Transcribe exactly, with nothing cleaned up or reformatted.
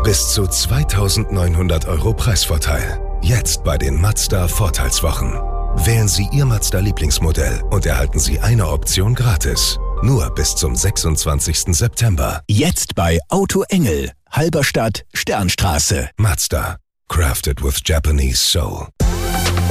Bis zu zweitausendneunhundert Euro Preisvorteil. Jetzt bei den Mazda Vorteilswochen. Wählen Sie Ihr Mazda-Lieblingsmodell und erhalten Sie eine Option gratis. Nur bis zum sechsundzwanzigsten September. Jetzt bei Auto Engel, Halberstadt, Sternstraße. Mazda. Crafted with Japanese soul.